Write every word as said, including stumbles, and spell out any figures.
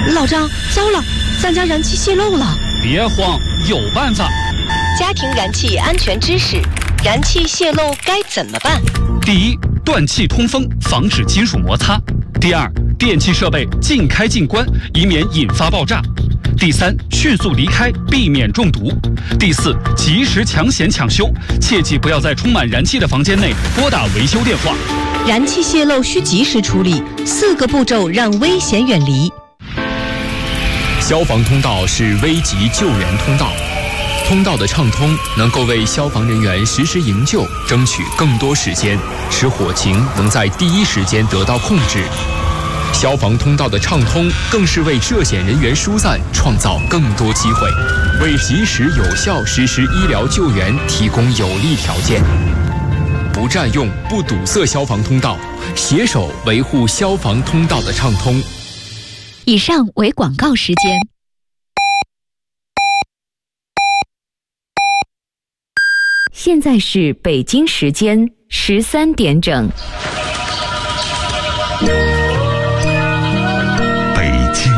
老张，糟了，咱家燃气泄漏了。 别慌，有办法。 家庭燃气安全知识：燃气泄漏该怎么办？ 第一，断气通风，防止金属摩擦；第二，电气设备尽开尽关，以免引发爆炸；第三，迅速离开，避免中毒；第四，及时抢险抢修，切记不要在充满燃气的房间内拨打维修电话。 燃气泄漏需及时处理，四个步骤让危险远离。 消防通道是危急救援通道，通道的畅通能够为消防人员实施营救争取更多时间，使火情能在第一时间得到控制。消防通道的畅通更是为涉险人员疏散创造更多机会，为及时有效实施医疗救援提供有利条件。不占用、不堵塞消防通道，携手维护消防通道的畅通。 以上为广告时间。现在是北京时间十三点整。